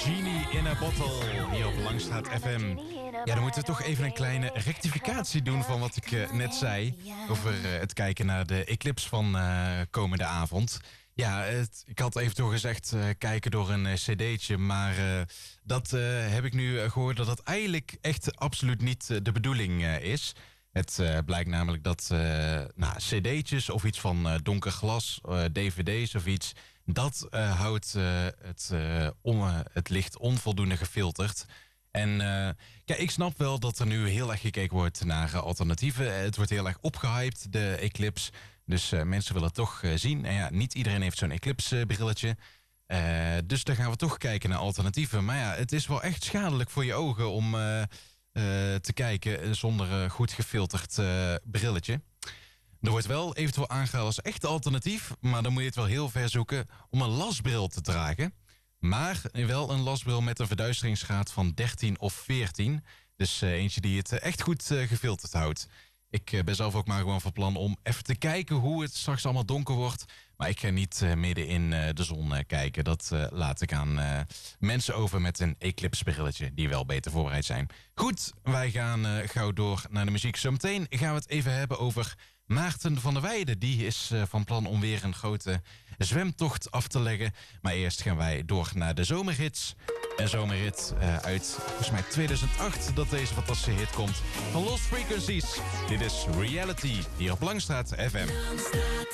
Genie in a Bottle, hier op Langstraat FM. Ja, dan moeten we toch even een kleine rectificatie doen van wat ik net zei over het kijken naar de eclipse van komende avond. Ja, ik had eventueel gezegd kijken door een cd'tje, maar dat heb ik nu gehoord dat dat eigenlijk echt absoluut niet de bedoeling is. Het blijkt namelijk dat cd'tjes of iets van donker glas, dvd's of iets, dat houdt het licht onvoldoende gefilterd. En ja, ik snap wel dat er nu heel erg gekeken wordt naar alternatieven. Het wordt heel erg opgehyped, de eclipse. Dus mensen willen het toch zien. En ja, niet iedereen heeft zo'n eclipse brilletje. Dus dan gaan we toch kijken naar alternatieven. Maar ja, het is wel echt schadelijk voor je ogen om te kijken zonder goed gefilterd brilletje. Er wordt wel eventueel aangehaald als echt alternatief, maar dan moet je het wel heel ver zoeken om een lasbril te dragen. Maar wel een lasbril met een verduisteringsgraad van 13 of 14. Dus eentje die het echt goed gefilterd houdt. Ik ben zelf ook maar gewoon van plan om even te kijken hoe het straks allemaal donker wordt. Maar ik ga niet midden in de zon kijken. Dat laat ik aan mensen over met een eclipse brilletje die wel beter voorbereid zijn. Goed, wij gaan gauw door naar de muziek. Zometeen gaan we het even hebben over Maarten van der Weijden. Die is van plan om weer een grote zwemtocht af te leggen. Maar eerst gaan wij door naar de zomerhits. Een zomerhit uit volgens mij 2008 dat deze fantastische hit komt van Lost Frequencies. Dit is Reality hier op Langstraat FM.